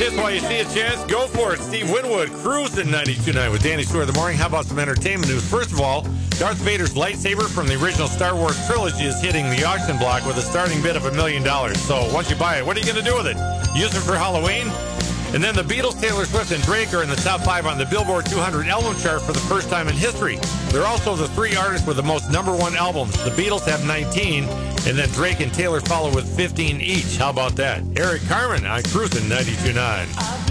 kiss while you see a chance? Go for it. Steve Winwood, cruising 92.9 with Danny Stewart of the morning. How about some entertainment news? First of all, Darth Vader's lightsaber from the original Star Wars trilogy is hitting the auction block with a starting bid of $1 million. So once you buy it, what are you going to do with it? Use it for Halloween? And then the Beatles, Taylor Swift, and Drake are in the top 5 on the Billboard 200 album chart for the first time in history. They're also the 3 artists with the most #1 albums. The Beatles have 19, and then Drake and Taylor follow with 15 each. How about that? Eric Carmen on Cruising 92.9.